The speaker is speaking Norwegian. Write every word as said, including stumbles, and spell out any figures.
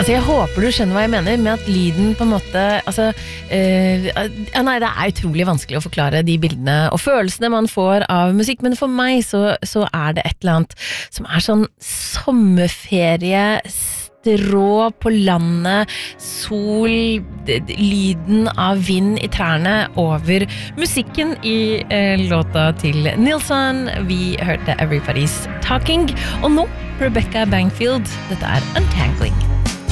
Altså, jeg håper du skjønner hva jeg mener med at lyden på en måte, altså, uh, ja, nei, det er utrolig vanskelig å forklare de bildene og følelsene man får av musikk, men for meg så, så er det et eller annet som er sånn sommerferie, strå på landet, sol, lyden av vind i trærne over musikken i uh, låta til Nilsson. Vi hørte Everybody's Talking, og nå Rebecca Bangfield, dette er Untangling.